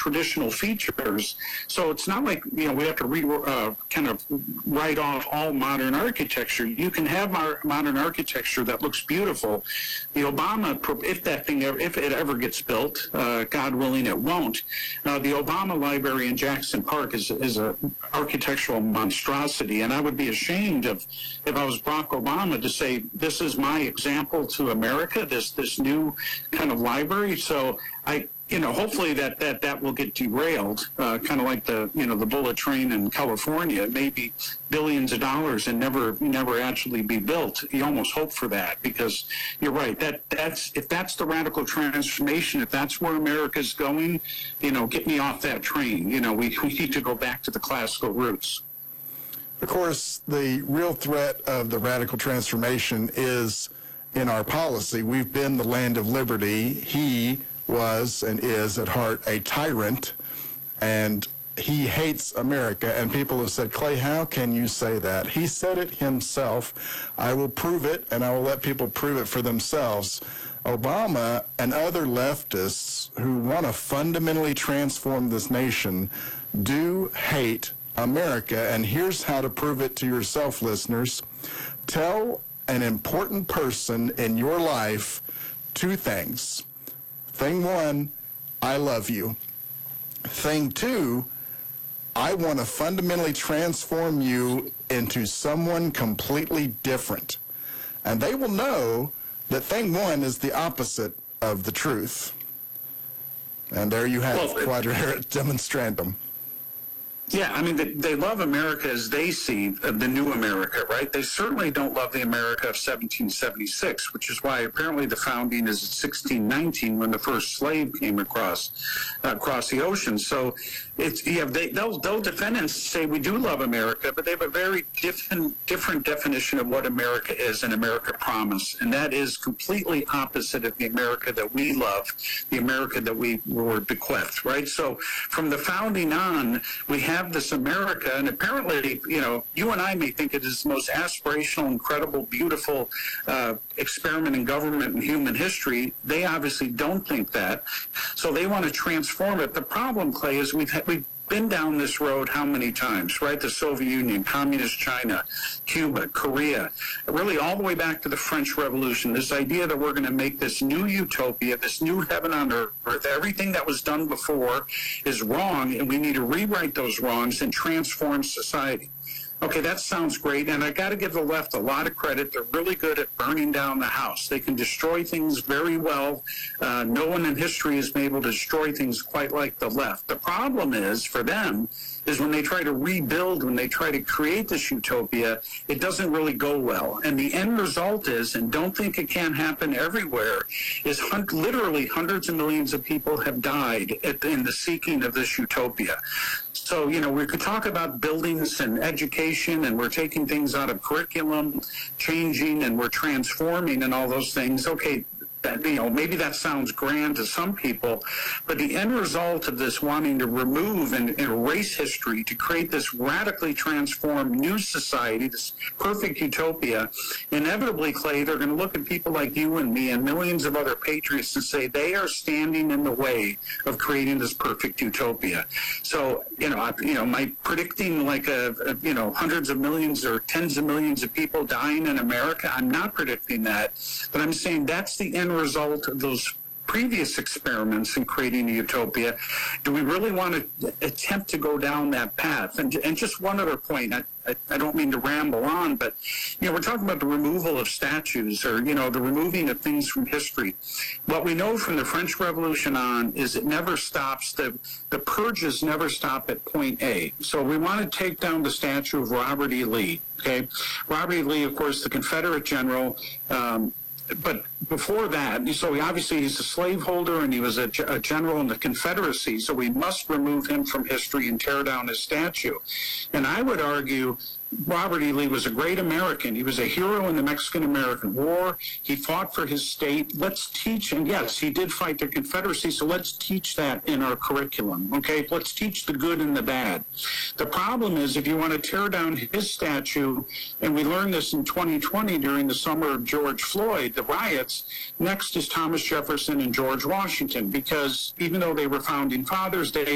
traditional features. So it's not like, we have to kind of write off all modern architecture. You can have modern architecture that looks beautiful. The Obama, if it ever gets built, God willing it won't, the Obama Library in Jackson Park is a architectural monstrosity, and I would be ashamed if I was Barack Obama to say, this is my example to America, this new kind of library. So hopefully that will get derailed, kind of like the bullet train in California. It may be billions of dollars and never actually be built. You almost hope for that, because you're right. If that's the radical transformation, if that's where America's going, get me off that train. We need to go back to the classical roots. Of course, the real threat of the radical transformation is in our policy. We've been the land of liberty. He was and is at heart a tyrant, and he hates America. And people have said, Clay, how can you say that? He said it himself. I will prove it, and I will let people prove it for themselves. Obama and other leftists who want to fundamentally transform this nation do hate America, and here's how to prove it to yourself, listeners. Tell an important person in your life two things. Thing one, I love you. Thing two, I want to fundamentally transform you into someone completely different. And they will know that thing one is the opposite of the truth. And there you have quadrant demonstrandum. Yeah, I mean, they love America as they see the new America, right? They certainly don't love the America of 1776, which is why apparently the founding is 1619, when the first slave came across the ocean. So they'll defend and say we do love America, but they have a very different definition of what America is and America promise, and that is completely opposite of the America that we love, the America that we were bequeathed, right? So from the founding on, we have this America, and apparently, you and I may think it is the most aspirational, incredible, beautiful experiment in government and human history. They obviously don't think that, so they want to transform it. The problem, Clay, is we've been down this road how many times, right? The Soviet Union, Communist China, Cuba, Korea, really all the way back to the French Revolution, this idea that we're going to make this new utopia, this new heaven on earth, everything that was done before is wrong, and we need to rewrite those wrongs and transform society. Okay, that sounds great, and I got to give the left a lot of credit. They're really good at burning down the house. They can destroy things very well. No one in history has been able to destroy things quite like the left. The problem is, for them, is when they try to rebuild, when they try to create this utopia, it doesn't really go well. And the end result is, and don't think it can't happen everywhere, is literally hundreds of millions of people have died in the seeking of this utopia. So, we could talk about buildings and education, and we're taking things out of curriculum, changing, and we're transforming and all those things. Okay, maybe that sounds grand to some people, but the end result of this wanting to remove and erase history to create this radically transformed new society, this perfect utopia, inevitably, Clay, they're going to look at people like you and me and millions of other patriots and say they are standing in the way of creating this perfect utopia. So, my predicting like hundreds of millions or tens of millions of people dying in America, I'm not predicting that, but I'm saying that's the end result of those previous experiments in creating a utopia. Do we really want to attempt to go down that path? And just one other point, I don't mean to ramble on, but we're talking about the removal of statues, or the removing of things from history. What we know from the French Revolution on is it never stops. The purges never stop at point A. So we want to take down the statue of Robert E. Lee. Okay, Robert E. Lee, of course, the Confederate general. But before that, so he's a slaveholder, and he was a general in the Confederacy, so we must remove him from history and tear down his statue. And I would argue Robert E. Lee was a great American. He was a hero in the Mexican-American War. He fought for his state. Let's teach him. Yes, he did fight the Confederacy, so let's teach that in our curriculum, okay? Let's teach the good and the bad. The problem is, if you want to tear down his statue, and we learned this in 2020 during the summer of George Floyd, the riots, next is Thomas Jefferson and George Washington, because even though they were founding fathers, they